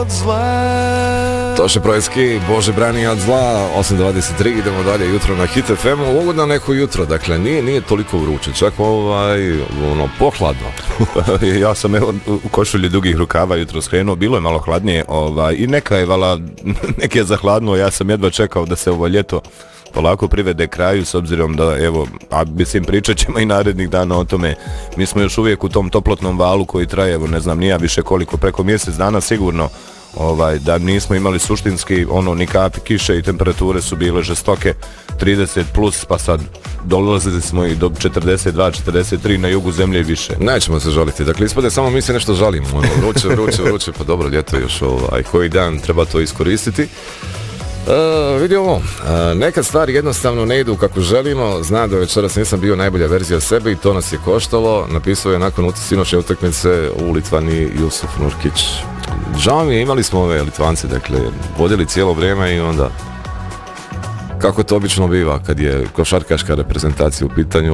od zla. Toše Projski, Bože brani od zla, 8.23, idemo dalje jutro na Hit FM-u, ugodno neko jutro, dakle nije toliko vruće, čak pohladno. Ja sam u košulji dugih rukava jutro skrenuo, bilo je malo hladnije i neka je neke je zahladnuo, ja sam jedva čekao da se ovo ljeto polako privede kraju, s obzirom da, evo, a mislim pričat ćemo i narednih dana o tome, mi smo još uvijek u tom toplotnom valu koji traje, evo ne znam, nija više koliko, preko mjesec dana sigurno, da nismo imali suštinski ni kapi kiše i temperature su bile žestoke 30 plus, pa sad dolazili smo i do 42-43 na jugu zemlje i više. Nećemo se žaliti, dakle ispade samo mi se nešto žalimo, vruće, pa dobro, ljeto još koji dan treba to iskoristiti. Vidi ovo, nekad stvari jednostavno ne idu kako želimo, zna da večeras nisam bio najbolja verzija sebe i to nas je koštalo, napisao je nakon sinoćne utakmice u Litvani Jusuf Nurkić. Žao mi je, imali smo ove Litvance, dakle, vodili cijelo vrijeme i onda, kako to obično biva kad je košarkaška reprezentacija u pitanju,